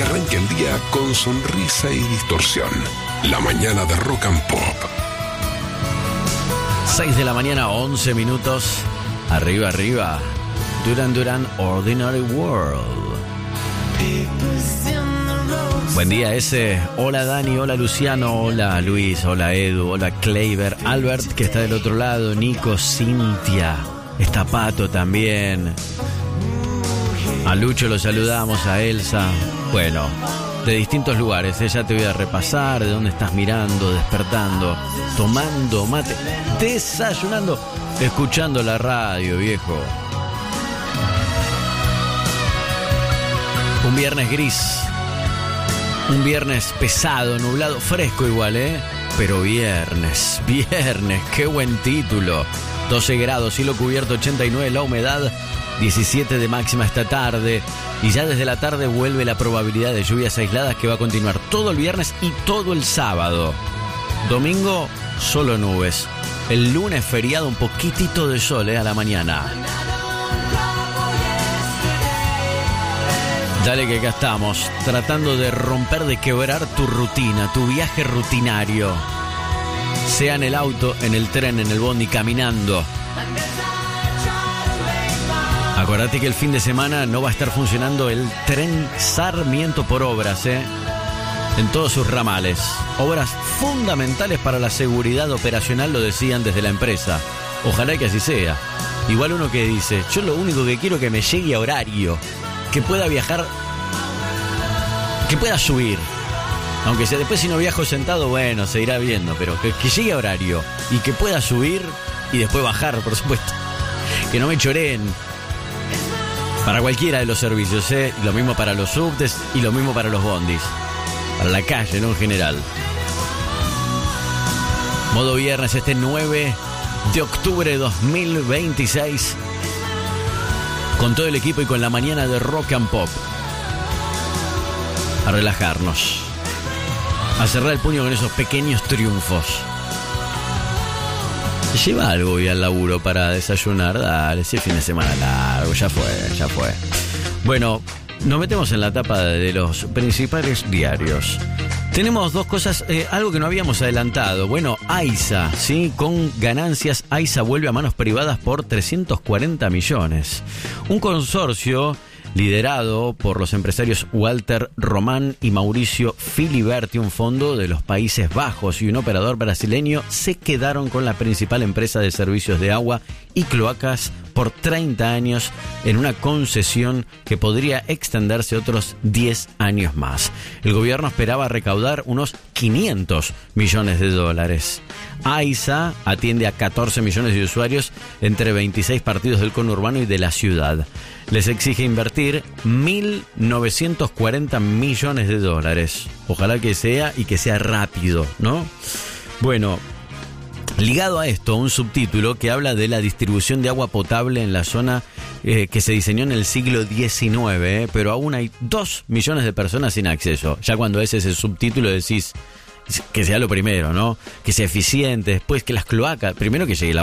arranque el día con sonrisa y distorsión. La mañana de Rock and Pop. 6 de la mañana, 11 minutos. Arriba, arriba. Duran Duran, Ordinary World. Buen día ese. Hola Dani, hola Luciano, hola Luis, hola Edu, hola Kleiber, Albert que está del otro lado, Nico, Cintia, está Pato también. A Lucho lo saludamos, a Elsa. Bueno, de distintos lugares, ya te voy a repasar de dónde estás mirando, despertando, tomando mate, desayunando, escuchando la radio, viejo. Un viernes gris, un viernes pesado, nublado, fresco igual, pero viernes, qué buen título. 12 grados, cielo cubierto, 89 la humedad, 17 de máxima esta tarde. Y ya desde la tarde vuelve la probabilidad de lluvias aisladas que va a continuar todo el viernes y todo el sábado. Domingo, solo nubes. El lunes, feriado, un poquitito de sol a la mañana. Dale que acá estamos, tratando de romper, de quebrar tu rutina, tu viaje rutinario. Sea en el auto, en el tren, en el bondi, caminando. Acordate que el fin de semana no va a estar funcionando el tren Sarmiento por obras, en todos sus ramales. Obras fundamentales para la seguridad operacional, lo decían desde la empresa. Ojalá que así sea. Igual uno que dice, yo lo único que quiero es que me llegue a horario, que pueda viajar, que pueda subir. Aunque sea después si no viajo sentado, bueno, se irá viendo, pero que llegue a horario y que pueda subir y después bajar, por supuesto. Que no me choreen. Para cualquiera de los servicios, lo mismo para los subtes y lo mismo para los bondis. Para la calle, no en general. Modo viernes, 9 de octubre de 2026. Con todo el equipo y con la mañana de Rock and Pop. A relajarnos. A cerrar el puño con esos pequeños triunfos. Lleva algo hoy al laburo para desayunar. Dale, si es fin de semana largo, ya fue. Bueno, nos metemos en la tapa de los principales diarios. Tenemos dos cosas, algo que no habíamos adelantado. Bueno, AISA, ¿sí? Con ganancias, AISA vuelve a manos privadas por 340 millones. Un consorcio liderado por los empresarios Walter Román y Mauricio Filiberti, un fondo de los Países Bajos y un operador brasileño, se quedaron con la principal empresa de servicios de agua y cloacas por 30 años en una concesión que podría extenderse otros 10 años más. El gobierno esperaba recaudar unos 500 millones de dólares. AISA atiende a 14 millones de usuarios entre 26 partidos del conurbano y de la ciudad. Les exige invertir 1.940 millones de dólares. Ojalá que sea y que sea rápido, ¿no? Bueno, ligado a esto, un subtítulo que habla de la distribución de agua potable en la zona que se diseñó en el siglo XIX, pero aún hay 2 millones de personas sin acceso. Ya cuando ese es el subtítulo decís que sea lo primero, ¿no? Que sea eficiente, después que las cloacas, primero que llegue el